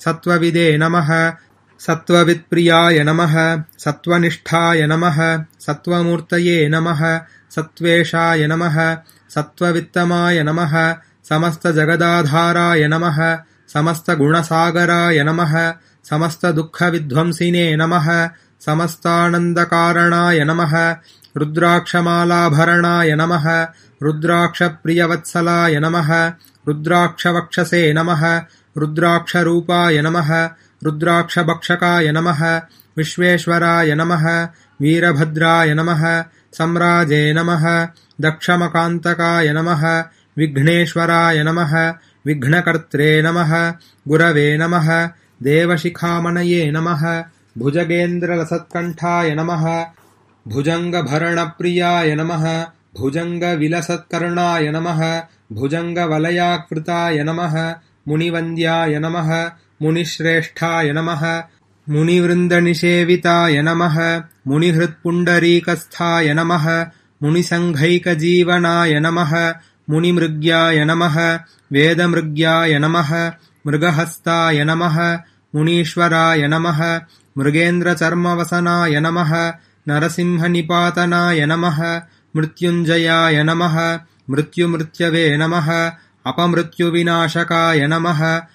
सत्त्वविदे नमः सत्त्ववित्प्रियाय नमः सत्त्वनिष्ठाय नमः सत्त्वमूर्तये नमः सत्त्वेशाय नमः सत्त्ववित्तमाय नमः समस्तजगदाधाराय नमः समस्तगुणसागराय नमः समस्तदुःखविध्वंसिने नमः समस्तानन्दकारणाय नमः रुद्राक्षमालाभरणाय नमः रुद्राक्षप्रियवत्सलाय नमः रुद्राक्षवक्षसे नमः रुद्राक्षरूपाय नमः रुद्राक्षभक्षकाय नमः विश्वेश्वराय नमः वीरभद्राय नमः सम्राजे नमः दक्षमकान्तकाय नमः विघ्नेश्वराय नमः विघ्नकर्त्रे नमः गुरवे नमः देवशिखामणये नमः भुजगेन्द्रलसत्कण्ठाय नमः भुजङ्गभरणप्रियाय नमः भुजङ्गविलसत्कर्णाय नमः भुजङ्गवलयाकृताय नमः मुनिवन्द्याय नमः मुनिश्रेष्ठाय नमः मुनिवृन्दनिषेविताय नमः मुनिहृत्पुण्डरीकस्थाय नमः मुनिसङ्घैकजीवनाय नमः मुनिमृग्याय नमः वेदमृग्याय नमः मृगहस्ताय नमः मुनीश्वराय नमः मृगेन्द्रचर्मवसनाय नमः नरसिंहनिपातनाय नमः मृत्युञ्जयाय नमः मृत्युमृत्यवे नमः अपमृत्युविनाशकाय नमः